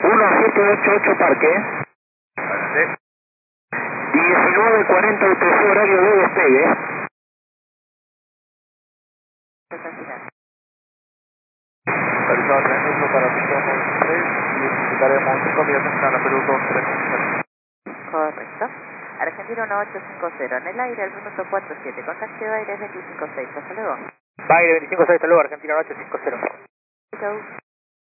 1788 Parque. Sí. 19:40 UTC, horario de despegue. Realizado 3 minutos para pista 3 y visitaremos 5 días temprano Perú 23. Correcto. Argentina 1850, en el aire al minuto 47, con taxi de aire 256, hasta luego. Baile 25-6, hasta luego, Argentina 850. Chau.